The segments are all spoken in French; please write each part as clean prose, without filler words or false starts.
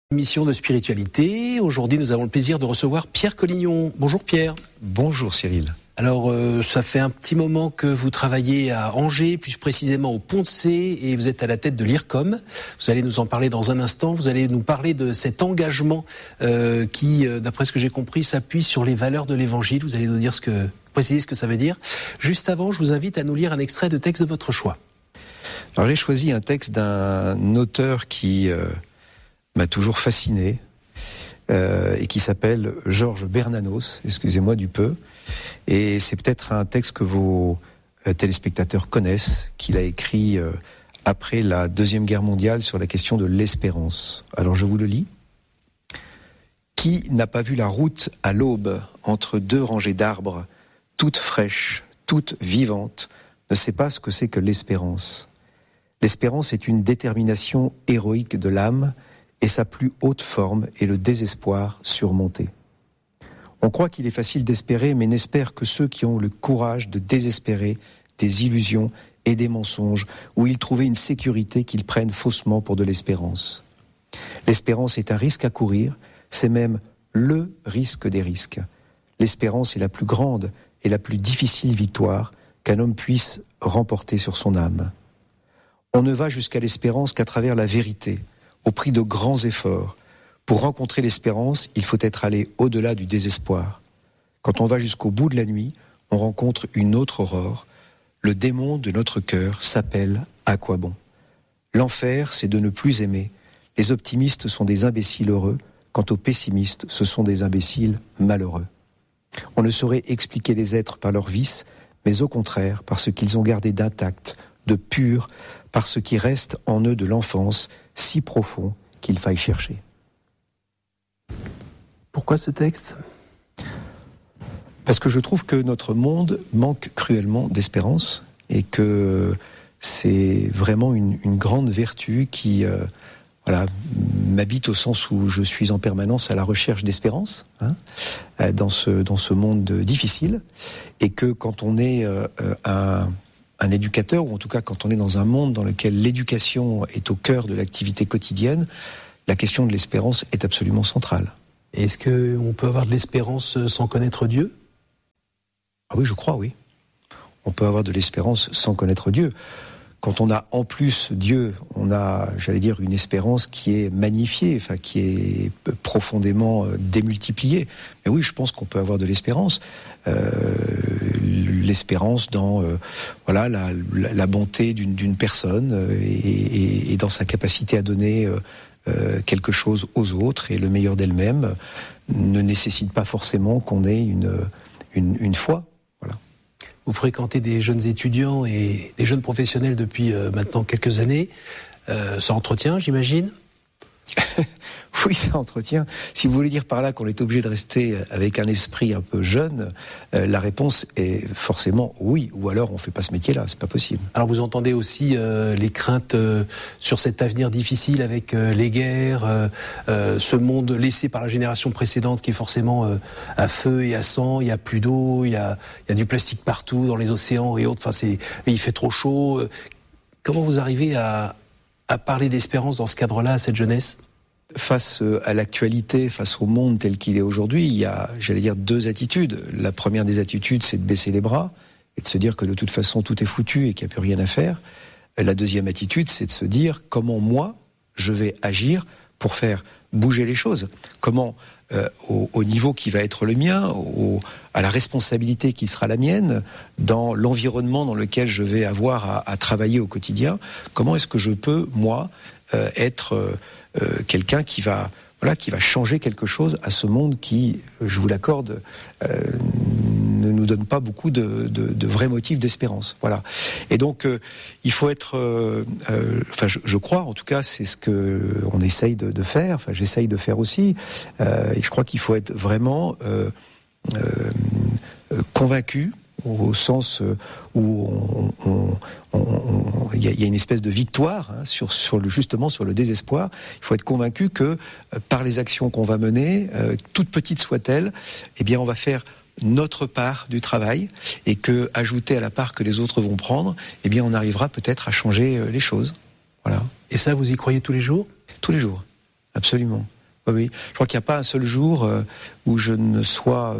Émission de spiritualité. Aujourd'hui, nous avons le plaisir de recevoir Pierre Collignon. Bonjour Pierre. Bonjour Cyril. Alors, ça fait un petit moment que vous travaillez à Angers, plus précisément au Pont de C, et vous êtes à la tête de l'IRCOM. Vous allez nous en parler dans un instant. Vous allez nous parler de cet engagement qui, d'après ce que j'ai compris, s'appuie sur les valeurs de l'Évangile. Vous allez nous dire préciser ce que ça veut dire. Juste avant, je vous invite à nous lire un extrait de texte de votre choix. Alors, j'ai choisi un texte d'un auteur qui m'a toujours fasciné et qui s'appelle Georges Bernanos, excusez-moi du peu. Et c'est peut-être un texte que vos téléspectateurs connaissent, qu'il a écrit après la Deuxième Guerre mondiale sur la question de l'espérance. Alors je vous le lis. Qui n'a pas vu la route à l'aube entre deux rangées d'arbres, toutes fraîches, toutes vivantes, ne sait pas ce que c'est que l'espérance. L'espérance est une détermination héroïque de l'âme, et sa plus haute forme est le désespoir surmonté. On croit qu'il est facile d'espérer, mais n'espèrent que ceux qui ont le courage de désespérer des illusions et des mensonges, où ils trouvaient une sécurité qu'ils prennent faussement pour de l'espérance. L'espérance est un risque à courir, c'est même le risque des risques. L'espérance est la plus grande et la plus difficile victoire qu'un homme puisse remporter sur son âme. On ne va jusqu'à l'espérance qu'à travers la vérité, au prix de grands efforts. Pour rencontrer l'espérance, il faut être allé au-delà du désespoir. Quand on va jusqu'au bout de la nuit, on rencontre une autre aurore. Le démon de notre cœur s'appelle à quoi bon. L'enfer, c'est de ne plus aimer. Les optimistes sont des imbéciles heureux, quant aux pessimistes, ce sont des imbéciles malheureux. On ne saurait expliquer les êtres par leurs vices, mais au contraire, par ce qu'ils ont gardé d'intact, de pur, par ce qui reste en eux de l'enfance, si profond qu'il faille chercher. Pourquoi ce texte ? Parce que je trouve que notre monde manque cruellement d'espérance et que c'est vraiment une grande vertu qui m'habite au sens où je suis en permanence à la recherche d'espérance dans ce monde difficile, et que quand on est un éducateur, ou en tout cas quand on est dans un monde dans lequel l'éducation est au cœur de l'activité quotidienne, la question de l'espérance est absolument centrale. Est-ce qu'on peut avoir de l'espérance sans connaître Dieu ? Ah oui, je crois, oui. On peut avoir de l'espérance sans connaître Dieu. Quand on a en plus Dieu, on a, j'allais dire, une espérance qui est magnifiée, qui est profondément démultipliée. Mais oui, je pense qu'on peut avoir de l'espérance. L'espérance dans la bonté d'une personne et dans sa capacité à donner quelque chose aux autres, et le meilleur d'elle-même ne nécessite pas forcément qu'on ait une foi. Voilà. Vous fréquentez des jeunes étudiants et des jeunes professionnels depuis maintenant quelques années. Ça entretient, j'imagine ? Oui, ça entretient. Si vous voulez dire par là qu'on est obligé de rester avec un esprit un peu jeune, la réponse est forcément oui. Ou alors on fait pas ce métier-là, c'est pas possible. Alors vous entendez aussi les craintes sur cet avenir difficile avec les guerres, ce monde laissé par la génération précédente qui est forcément à feu et à sang. Il y a plus d'eau, il y a du plastique partout dans les océans et autres. Il fait trop chaud. Comment vous arrivez à parler d'espérance dans ce cadre-là à cette jeunesse ? Face à l'actualité, face au monde tel qu'il est aujourd'hui, il y a, j'allais dire, deux attitudes. La première des attitudes, c'est de baisser les bras et de se dire que de toute façon tout est foutu et qu'il n'y a plus rien à faire. La deuxième attitude, c'est de se dire comment moi, je vais agir pour faire bouger les choses. Comment, au niveau qui va être le mien, à la responsabilité qui sera la mienne, dans l'environnement dans lequel je vais avoir à travailler au quotidien, comment est-ce que je peux, moi, être quelqu'un qui va changer quelque chose à ce monde qui, je vous l'accorde, ne nous donne pas beaucoup de vrais motifs d'espérance. Voilà. Et donc, il faut être, je crois, en tout cas, c'est ce que on essaye de faire. Enfin, j'essaye de faire aussi. Et je crois qu'il faut être vraiment convaincu, au sens où il y a une espèce de victoire justement sur le désespoir. Il faut être convaincu que par les actions qu'on va mener, toutes petites soient-elles, on va faire notre part du travail, et que, ajouté à la part que les autres vont prendre, on arrivera peut-être à changer les choses. Voilà. Et ça, vous y croyez tous les jours ? Tous les jours, absolument. Oui. Je crois qu'il n'y a pas un seul jour où je ne sois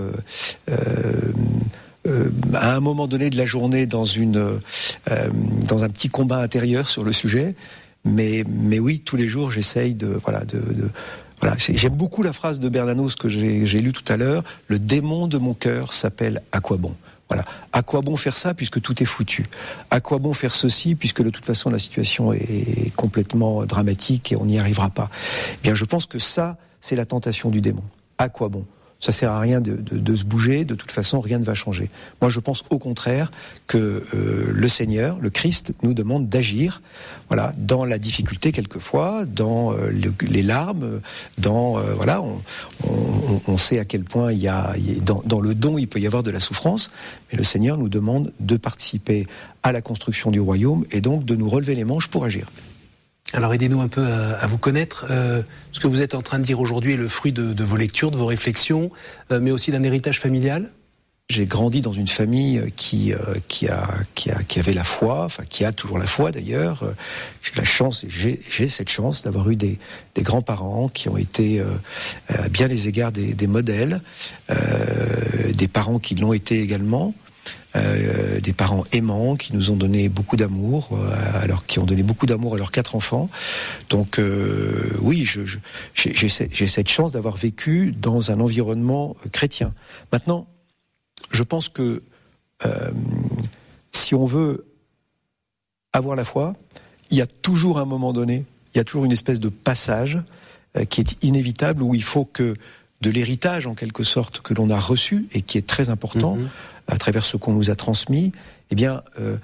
à un moment donné de la journée dans un petit combat intérieur sur le sujet. Mais oui, tous les jours, j'essaye voilà. J'aime beaucoup la phrase de Bernanos que j'ai lue tout à l'heure. Le démon de mon cœur s'appelle à quoi bon. Voilà. À quoi bon faire ça puisque tout est foutu? À quoi bon faire ceci puisque de toute façon la situation est complètement dramatique et on n'y arrivera pas? Eh bien, je pense que ça, c'est la tentation du démon. À quoi bon? Ça sert à rien de se bouger. De toute façon, rien ne va changer. Moi, je pense au contraire que le Seigneur, le Christ, nous demande d'agir. Voilà, dans la difficulté quelquefois, dans les larmes, voilà, on sait à quel point dans le don il peut y avoir de la souffrance. Mais le Seigneur nous demande de participer à la construction du royaume et donc de nous relever les manches pour agir. Alors aidez-nous un peu à vous connaître. Ce que vous êtes en train de dire aujourd'hui est le fruit de vos lectures, de vos réflexions, mais aussi d'un héritage familial. J'ai grandi dans une famille qui avait la foi, enfin qui a toujours la foi d'ailleurs. J'ai cette chance d'avoir eu des grands-parents qui ont été à bien des égards des modèles, des parents qui l'ont été également. Des parents aimants qui nous ont donné beaucoup d'amour, qui ont donné beaucoup d'amour à leurs 4 enfants. Donc oui, j'ai cette chance d'avoir vécu dans un environnement chrétien. Maintenant, je pense que si on veut avoir la foi, il y a toujours un moment donné, il y a toujours une espèce de passage qui est inévitable où il faut que de l'héritage en quelque sorte que l'on a reçu et qui est très important à travers ce qu'on nous a transmis, eh bien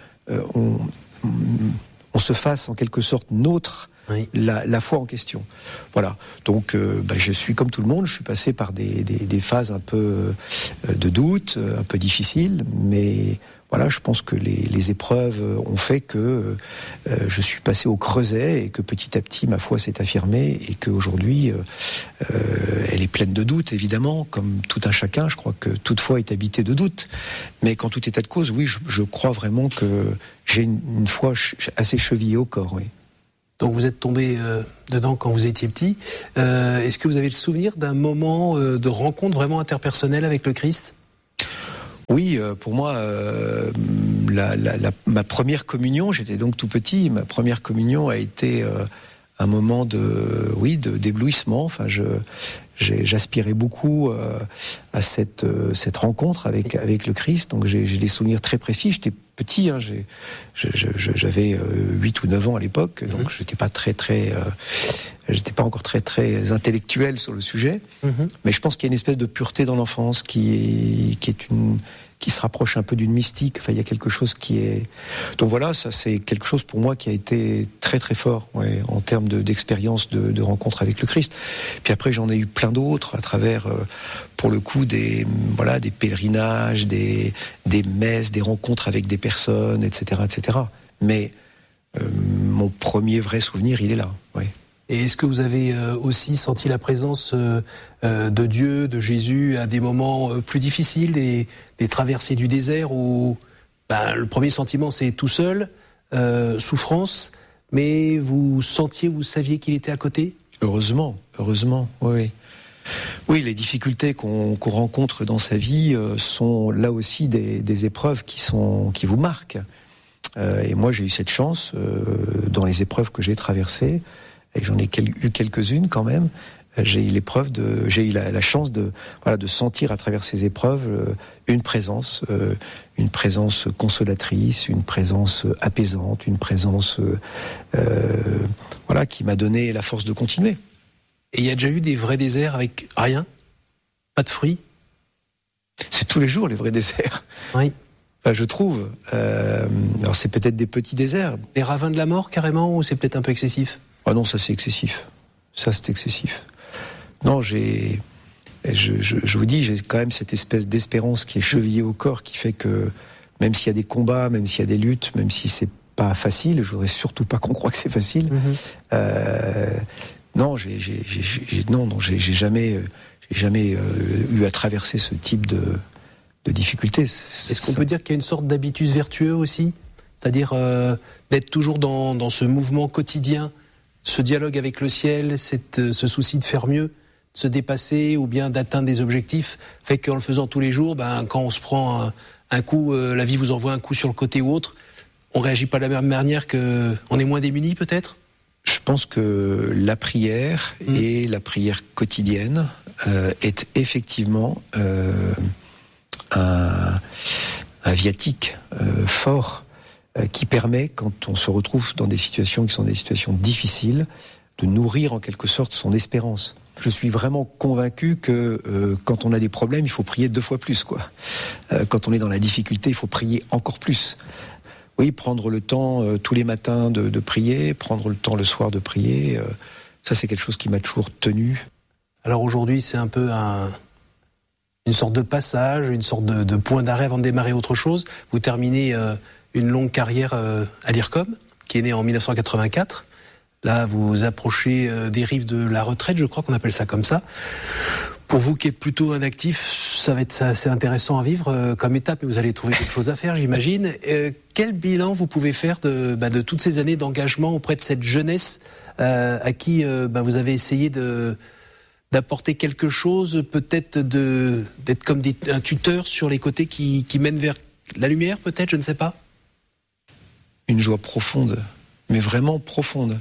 on se fasse en quelque sorte nôtre la foi en question. Voilà. Donc je suis comme tout le monde, je suis passé par des phases un peu de doute, un peu difficiles, mais voilà, je pense que les épreuves ont fait que je suis passé au creuset et que petit à petit ma foi s'est affirmée et qu'aujourd'hui elle est pleine de doutes évidemment, comme tout un chacun. Je crois que toute foi est habitée de doutes, mais qu'en tout état de cause, oui, je crois vraiment que j'ai une foi assez chevillée au corps, oui. Donc vous êtes tombé dedans quand vous étiez petit. Est-ce que vous avez le souvenir d'un moment de rencontre vraiment interpersonnelle avec le Christ ? Oui, pour moi, ma première communion, j'étais donc tout petit, ma première communion a été un moment d'éblouissement. Enfin, j'aspirais beaucoup à cette rencontre avec le Christ. Donc j'ai des souvenirs très précis. J'étais petit, j'avais 8 ou 9 ans à l'époque, donc j'étais pas encore très intellectuel sur le sujet. Mais je pense qu'il y a une espèce de pureté dans l'enfance qui se rapproche un peu d'une mystique. Enfin, il y a quelque chose qui est... Donc voilà, ça c'est quelque chose pour moi qui a été très très fort, en termes d'expérience de rencontre avec le Christ. Puis après, j'en ai eu plein d'autres à travers, pour le coup, des pèlerinages, des messes, des rencontres avec des personnes, etc., etc. Mais mon premier vrai souvenir, il est là, oui. Et est-ce que vous avez aussi senti la présence de Dieu, de Jésus, à des moments plus difficiles, des traversées du désert où le premier sentiment c'est tout seul, souffrance, mais vous saviez qu'il était à côté ? Heureusement, oui. Oui, les difficultés qu'on rencontre dans sa vie sont là aussi des épreuves qui vous marquent. Et moi j'ai eu cette chance dans les épreuves que j'ai traversées. Et j'en ai eu quelques-unes quand même. J'ai eu la chance de sentir à travers ces épreuves une présence consolatrice, une présence apaisante, une présence qui m'a donné la force de continuer. Et il y a déjà eu des vrais déserts avec rien, pas de fruits. C'est tous les jours les vrais déserts. Oui. Je trouve. Alors c'est peut-être des petits déserts. Les ravins de la mort carrément, ou c'est peut-être un peu excessif ? Ah non, ça c'est excessif. Ça c'est excessif. Non, je vous dis, j'ai quand même cette espèce d'espérance qui est chevillée au corps, qui fait que même s'il y a des combats, même s'il y a des luttes, même si c'est pas facile, je voudrais surtout pas qu'on croie que c'est facile. Non, j'ai jamais eu à traverser ce type de difficultés. Est-ce qu'on peut dire qu'il y a une sorte d'habitus vertueux aussi ? C'est-à-dire d'être toujours dans ce mouvement quotidien, ce dialogue avec le ciel, ce souci de faire mieux, se dépasser ou bien d'atteindre des objectifs fait qu'en le faisant tous les jours, quand on se prend un coup, la vie vous envoie un coup sur le côté ou autre, on réagit pas de la même manière on est moins démunis peut-être? Je pense que la prière et la prière quotidienne est effectivement un viatique fort qui permet, quand on se retrouve dans des situations qui sont des situations difficiles, de nourrir en quelque sorte son espérance. Je suis vraiment convaincu que quand on a des problèmes, il faut prier 2 fois plus, quoi. Quand on est dans la difficulté, il faut prier encore plus. Oui, prendre le temps tous les matins de prier, prendre le temps le soir de prier, ça c'est quelque chose qui m'a toujours tenu. Alors aujourd'hui, c'est un peu une sorte de passage, une sorte de point d'arrêt avant de démarrer autre chose. Vous terminez une longue carrière à l'IRCOM, qui est née en 1984. Là, vous approchez des rives de la retraite, je crois qu'on appelle ça comme ça. Pour vous qui êtes plutôt un actif, ça va être assez intéressant à vivre comme étape et vous allez trouver quelque chose à faire, j'imagine. Quel bilan vous pouvez faire de toutes ces années d'engagement auprès de cette jeunesse à qui vous avez essayé d'apporter quelque chose, peut-être d'être comme un tuteur sur les côtés qui mènent vers la lumière, peut-être, je ne sais pas. Une joie profonde, mais vraiment profonde.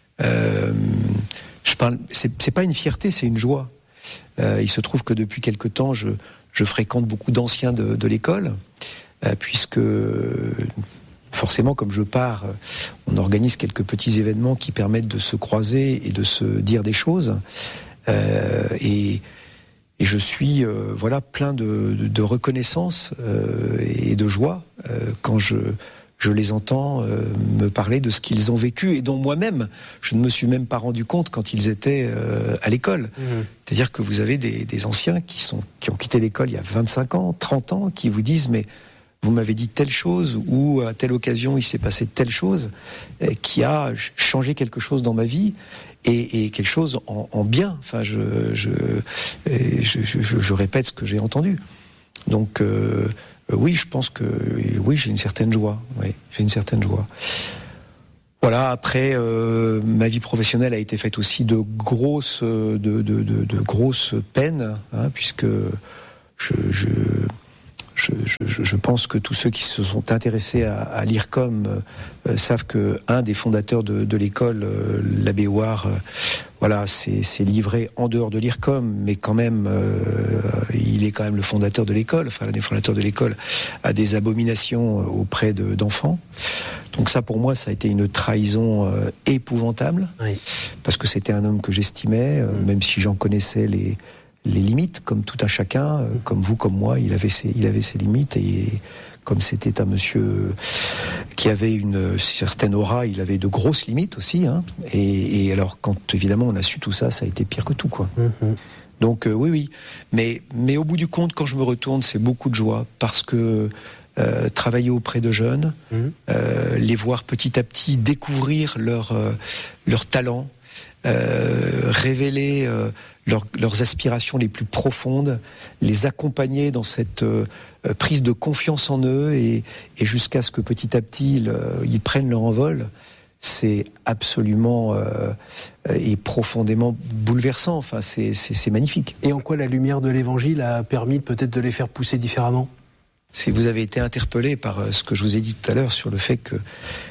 C'est pas une fierté, c'est une joie. Il se trouve que depuis quelque temps, je fréquente beaucoup d'anciens de l'école, puisque forcément, comme je pars, on organise quelques petits événements qui permettent de se croiser et de se dire des choses. Et je suis plein de reconnaissance et de joie quand je les entends me parler de ce qu'ils ont vécu et dont moi-même, je ne me suis même pas rendu compte quand ils étaient à l'école. C'est-à-dire que vous avez des anciens qui ont quitté l'école il y a 25 ans, 30 ans, qui vous disent « mais vous m'avez dit telle chose ou à telle occasion il s'est passé telle chose qui a changé quelque chose dans ma vie et quelque chose en bien. » Enfin, je répète ce que j'ai entendu. Donc... oui, je pense que j'ai une certaine joie. Oui, j'ai une certaine joie. Voilà. Après, ma vie professionnelle a été faite aussi de grosses peines, puisque je pense que tous ceux qui se sont intéressés à l'IRCOM savent que un des fondateurs de l'école, l'abbé Ouard, s'est livré en dehors de l'IRCOM, mais quand même, il est quand même le fondateur de l'école, l'un des fondateurs de l'école, à des abominations auprès d'enfants. Donc ça, pour moi, ça a été une trahison épouvantable, oui. Parce que c'était un homme que j'estimais, même si j'en connaissais les limites, comme tout un chacun, comme vous, comme moi, il avait ses limites, et comme c'était un monsieur qui avait une certaine aura, il avait de grosses limites aussi, et alors quand évidemment on a su tout ça, ça a été pire que tout, quoi. Donc oui, mais au bout du compte, quand je me retourne, c'est beaucoup de joie, parce que travailler auprès de jeunes, les voir petit à petit découvrir leur talent, révéler leurs aspirations les plus profondes, les accompagner dans cette prise de confiance en eux et jusqu'à ce que petit à petit ils prennent leur envol, c'est absolument et profondément bouleversant. Enfin, c'est magnifique. Et en quoi la lumière de l'Évangile a permis peut-être de les faire pousser différemment ? Si vous avez été interpellé par ce que je vous ai dit tout à l'heure sur le fait que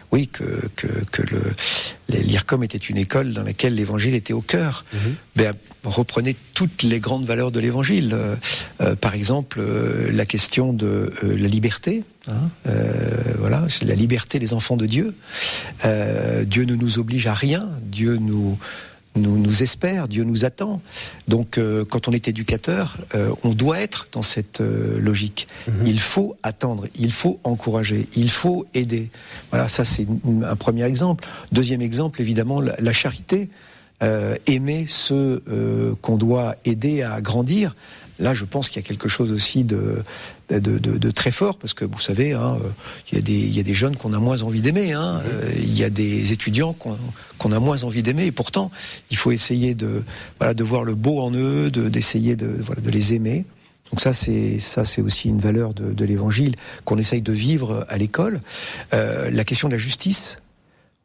l'IRCOM était une école dans laquelle l'Évangile était au cœur, reprenez toutes les grandes valeurs de l'Évangile. Par exemple, la question de la liberté, c'est la liberté des enfants de Dieu. Dieu ne nous oblige à rien, Dieu nous espère, Dieu nous attend. Donc, quand on est éducateur, on doit être dans cette logique. Il faut attendre, il faut encourager, il faut aider. Voilà, ça c'est un premier exemple. Deuxième exemple, évidemment, la charité. Aimer ceux qu'on doit aider à grandir. Là, je pense qu'il y a quelque chose aussi de très fort, parce que vous savez, il y a des jeunes qu'on a moins envie d'aimer, il y a des étudiants qu'on a moins envie d'aimer, et pourtant, il faut essayer de voir le beau en eux, d'essayer de les aimer. Donc ça c'est aussi une valeur de l'Évangile qu'on essaye de vivre à l'école. La question de la justice.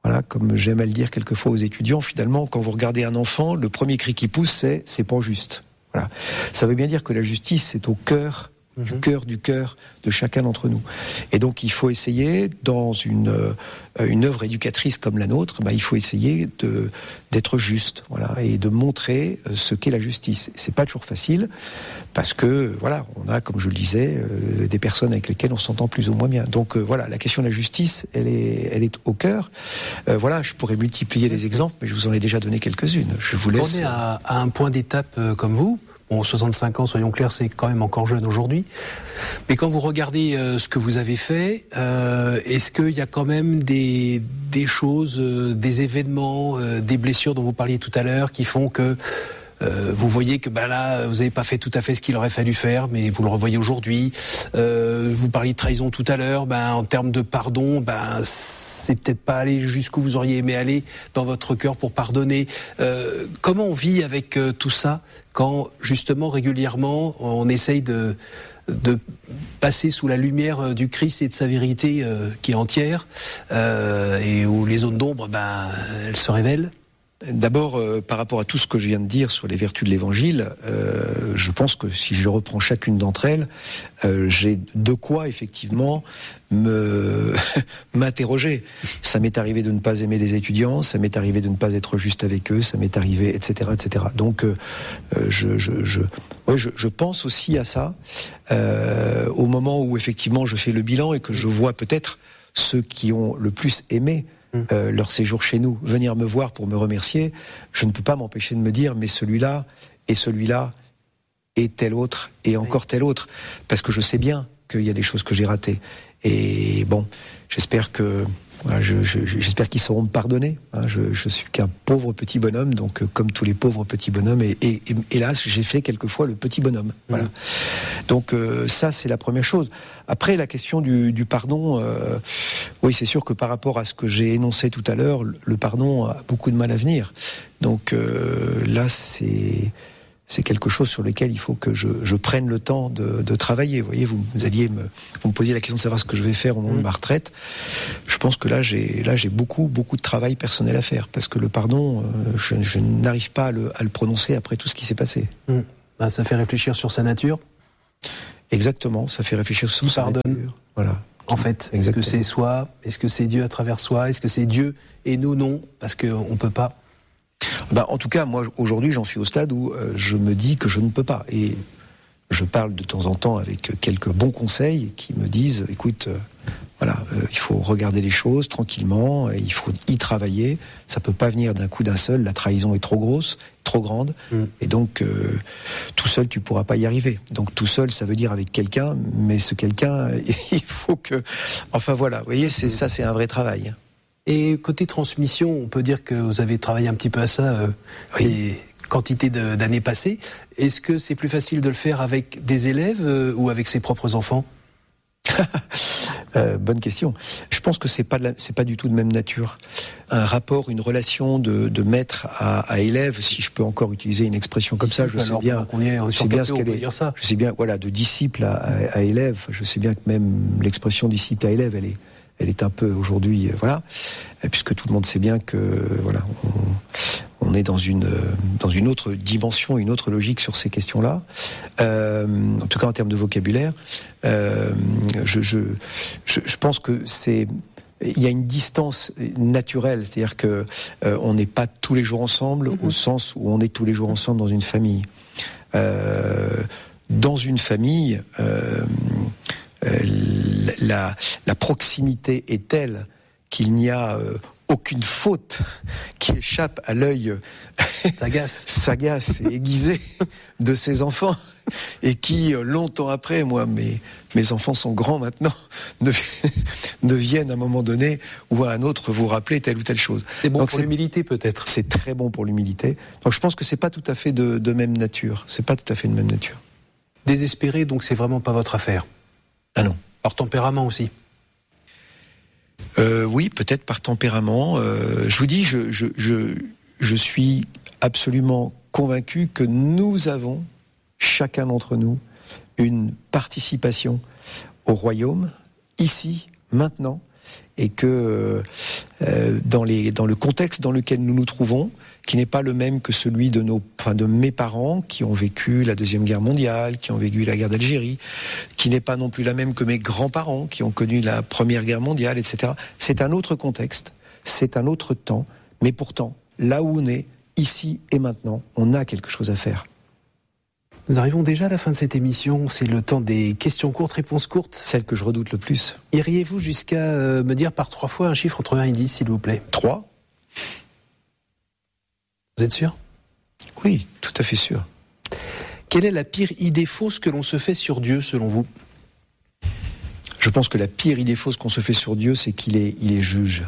Voilà, comme j'aime à le dire quelquefois aux étudiants, finalement, quand vous regardez un enfant, le premier cri qui pousse, c'est pas juste. Voilà. Ça veut bien dire que la justice, c'est au cœur du cœur de chacun d'entre nous. Et donc, il faut essayer, dans une œuvre éducatrice comme la nôtre, il faut essayer d'être juste, voilà, et de montrer ce qu'est la justice. C'est pas toujours facile, parce que, voilà, on a, comme je le disais, des personnes avec lesquelles on s'entend plus ou moins bien. Donc, voilà, la question de la justice, elle est au cœur. Voilà, je pourrais multiplier les exemples, mais je vous en ai déjà donné quelques-unes. Je vous laisse. On est à un point d'étape comme vous. Bon, 65 ans, soyons clairs, c'est quand même encore jeune aujourd'hui. Mais quand vous regardez ce que vous avez fait, est-ce qu'il y a quand même des choses, des événements, des blessures dont vous parliez tout à l'heure qui font que vous voyez que là, vous n'avez pas fait tout à fait ce qu'il aurait fallu faire, mais vous le revoyez aujourd'hui. Vous parliez de trahison tout à l'heure. En termes de pardon, c'est peut-être pas aller jusqu'où vous auriez aimé aller dans votre cœur pour pardonner. Comment on vit avec tout ça quand justement régulièrement on essaye de passer sous la lumière du Christ et de sa vérité qui est entière et où les zones d'ombre, elles se révèlent? D'abord, par rapport à tout ce que je viens de dire sur les vertus de l'Évangile, je pense que si je reprends chacune d'entre elles, j'ai de quoi effectivement m'interroger. Ça m'est arrivé de ne pas aimer des étudiants, ça m'est arrivé de ne pas être juste avec eux, ça m'est arrivé, etc., etc. Donc, je pense aussi à ça au moment où effectivement je fais le bilan et que je vois peut-être ceux qui ont le plus aimé leur séjour chez nous, venir me voir pour me remercier, je ne peux pas m'empêcher de me dire, mais celui-là, et tel autre, et encore tel autre, parce que je sais bien qu'il y a des choses que j'ai ratées. Et bon, j'espère qu'ils sauront me pardonner. Je suis qu'un pauvre petit bonhomme, donc comme tous les pauvres petits bonhommes, et hélas, j'ai fait quelquefois le petit bonhomme. Voilà. Donc ça, c'est la première chose. Après, la question du pardon, oui, c'est sûr que par rapport à ce que j'ai énoncé tout à l'heure, le pardon a beaucoup de mal à venir. Donc là, c'est quelque chose sur lequel il faut que je prenne le temps de travailler. Vous voyez, vous me posiez la question de savoir ce que je vais faire au moment de ma retraite. Je pense que là, j'ai beaucoup de travail personnel à faire, parce que le pardon, je n'arrive pas à le prononcer après tout ce qui s'est passé. Ça fait réfléchir sur sa nature. Exactement, ça fait réfléchir sur sa nature. Voilà. En fait, est-ce que c'est soi? Est-ce que c'est Dieu à travers soi? Est-ce que c'est Dieu et nous non? Parce qu'on peut pas. En tout cas, moi, aujourd'hui, j'en suis au stade où je me dis que je ne peux pas. Et je parle de temps en temps avec quelques bons conseils qui me disent, écoute, il faut regarder les choses tranquillement, et il faut y travailler. Ça peut pas venir d'un coup d'un seul. La trahison est trop grosse, trop grande. Et donc, tout seul, tu pourras pas y arriver. Donc, tout seul, ça veut dire avec quelqu'un, mais ce quelqu'un, il faut que... Enfin, voilà, vous voyez, c'est un vrai travail. Et côté transmission, on peut dire que vous avez travaillé un petit peu à ça, les quantités d'années passées. Est-ce que c'est plus facile de le faire avec des élèves ou avec ses propres enfants? Bonne question. Je pense que c'est pas du tout de même nature. Un rapport, une relation de maître à élève, si je peux encore utiliser une expression comme ça, je sais bien ce qu'elle est. Je sais bien, voilà, de disciple à élève. Je sais bien que même l'expression disciple à élève, elle est un peu aujourd'hui, voilà, puisque tout le monde sait bien que, voilà, on est dans une autre dimension, une autre logique sur ces questions-là. En tout cas, en termes de vocabulaire, je pense que il y a une distance naturelle, c'est-à-dire que on n'est pas tous les jours ensemble, au sens où on est tous les jours ensemble dans une famille. Dans une famille, la proximité est telle qu'il n'y a aucune faute qui échappe à l'œil sagace et aiguisé de ses enfants, et qui, longtemps après, moi, mes enfants sont grands maintenant, ne viennent à un moment donné ou à un autre vous rappeler telle ou telle chose. C'est bon. Donc pour l'humilité, peut-être. C'est très bon pour l'humilité. Donc je pense que c'est pas tout à fait de même nature. C'est pas tout à fait de même nature. Désespéré, donc c'est vraiment pas votre affaire. Ah non. Par tempérament aussi. Oui, peut-être par tempérament. Je vous dis, je suis absolument convaincu que nous avons, chacun d'entre nous, une participation au royaume, ici, maintenant, et que dans le contexte dans lequel nous nous trouvons, qui n'est pas le même que celui de mes parents qui ont vécu la Deuxième Guerre mondiale, qui ont vécu la guerre d'Algérie, qui n'est pas non plus la même que mes grands-parents qui ont connu la Première Guerre mondiale, etc. C'est un autre contexte, c'est un autre temps, mais pourtant, là où on est, ici et maintenant, on a quelque chose à faire. Nous arrivons déjà à la fin de cette émission, c'est le temps des questions courtes, réponses courtes. Celle que je redoute le plus. Iriez-vous jusqu'à me dire par 3 fois un chiffre entre 1 et 10, s'il vous plaît ? 3 ? Vous êtes sûr ? Oui, tout à fait sûr. Quelle est la pire idée fausse que l'on se fait sur Dieu, selon vous ? Je pense que la pire idée fausse qu'on se fait sur Dieu, c'est qu'il est juge.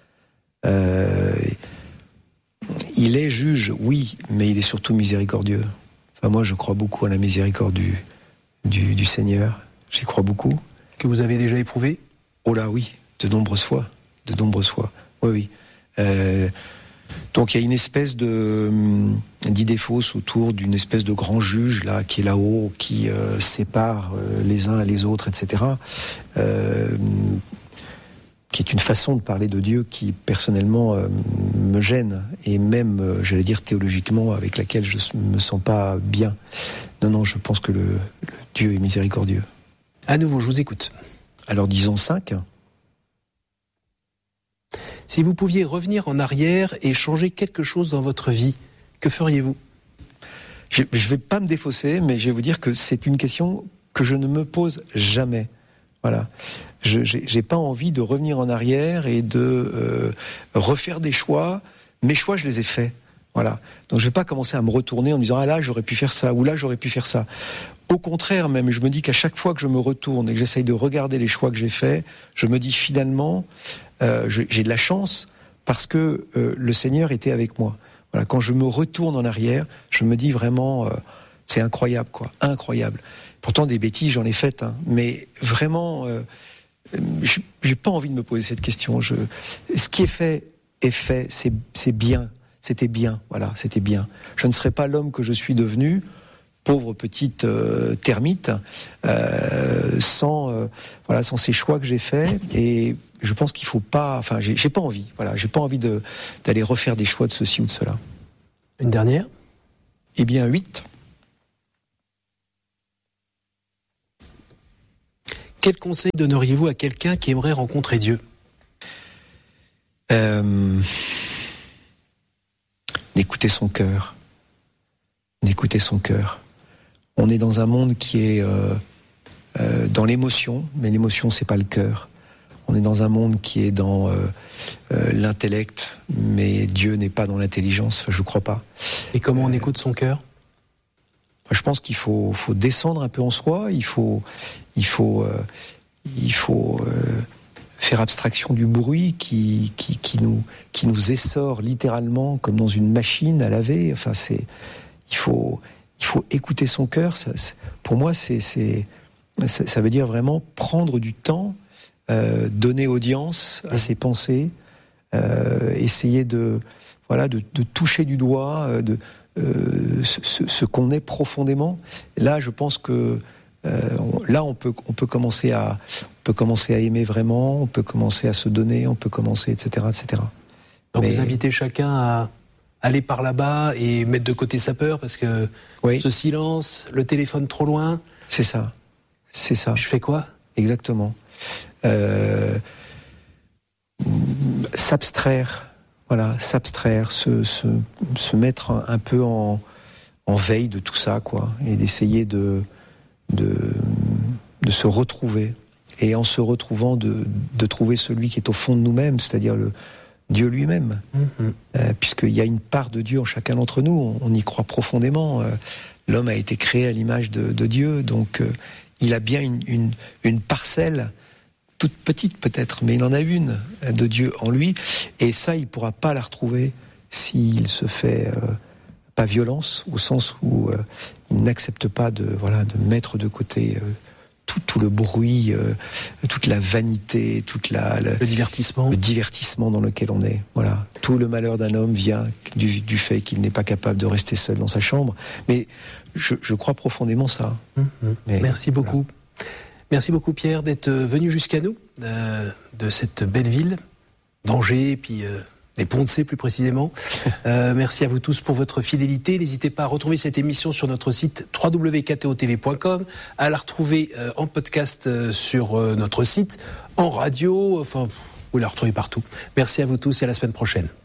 Il est juge, oui, mais il est surtout miséricordieux. Enfin, moi, je crois beaucoup à la miséricorde du Seigneur. J'y crois beaucoup. Que vous avez déjà éprouvé ? Oh là, oui, de nombreuses fois. Oui. Donc il y a une espèce d'idée fausse autour d'une espèce de grand juge là qui est là-haut, qui sépare les uns et les autres, etc. Qui est une façon de parler de Dieu qui personnellement me gêne et même, j'allais dire théologiquement, avec laquelle je me sens pas bien. Non, je pense que le Dieu est miséricordieux. À nouveau, je vous écoute. Alors disons 5. Si vous pouviez revenir en arrière et changer quelque chose dans votre vie, que feriez-vous ? Je vais pas me défausser, mais je vais vous dire que c'est une question que je ne me pose jamais. Voilà. J'ai pas envie de revenir en arrière et de refaire des choix. Mes choix, je les ai faits. Voilà. Donc je vais pas commencer à me retourner en me disant là j'aurais pu faire ça ou là j'aurais pu faire ça. Au contraire même, je me dis qu'à chaque fois que je me retourne et que j'essaye de regarder les choix que j'ai faits, je me dis finalement j'ai de la chance parce que le Seigneur était avec moi. Voilà. Quand je me retourne en arrière, je me dis vraiment c'est incroyable quoi, incroyable. Pourtant des bêtises j'en ai faites, hein, mais vraiment j'ai pas envie de me poser cette question. Ce qui est fait, c'est bien. C'était bien, voilà, c'était bien. Je ne serais pas l'homme que je suis devenu, pauvre petite termite, sans ces choix que j'ai faits. Et je pense qu'il faut pas. Enfin, j'ai pas envie. Voilà, j'ai pas envie d'aller refaire des choix de ceci ou de cela. Une dernière ? Eh bien, 8. Quel conseil donneriez-vous à quelqu'un qui aimerait rencontrer Dieu ? D'écouter son cœur. On est dans un monde qui est dans l'émotion, mais l'émotion c'est pas le cœur. On est dans un monde qui est dans l'intellect, mais Dieu n'est pas dans l'intelligence. Enfin, je crois pas. Et comment on écoute son cœur ? Je pense qu'il faut descendre un peu en soi. Il faut faire abstraction du bruit qui nous essore littéralement comme dans une machine à laver. Enfin, il faut écouter son cœur. Pour moi, ça veut dire vraiment prendre du temps, donner audience à ses pensées, essayer de toucher du doigt ce qu'on est profondément. Là, je pense que on peut commencer à aimer vraiment, on peut commencer à se donner, on peut commencer, etc. Donc vous invitez chacun à aller par là-bas et mettre de côté sa peur parce que ce silence, le téléphone trop loin. C'est ça. Je fais quoi ? Exactement. S'abstraire, se mettre un peu en veille de tout ça, quoi, et d'essayer de se retrouver, et en se retrouvant de trouver celui qui est au fond de nous-mêmes, c'est-à-dire le Dieu lui-même, puisqu'il y a une part de Dieu en chacun d'entre nous, on y croit profondément. L'homme a été créé à l'image de Dieu, donc il a bien une parcelle, toute petite peut-être, mais il en a une de Dieu en lui, et ça il pourra pas la retrouver s'il se fait pas violence, au sens où il n'accepte pas de mettre de côté tout le bruit, toute la vanité, le divertissement dans lequel on est. Voilà, tout le malheur d'un homme vient du fait qu'il n'est pas capable de rester seul dans sa chambre. Mais je crois profondément ça. Merci beaucoup. Merci beaucoup Pierre d'être venu jusqu'à nous, de cette belle ville, d'Angers, et puis des Ponts-de-Cé plus précisément. Merci à vous tous pour votre fidélité. N'hésitez pas à retrouver cette émission sur notre site www.ktotv.com, à la retrouver en podcast sur notre site, en radio, enfin, vous la retrouvez partout. Merci à vous tous et à la semaine prochaine.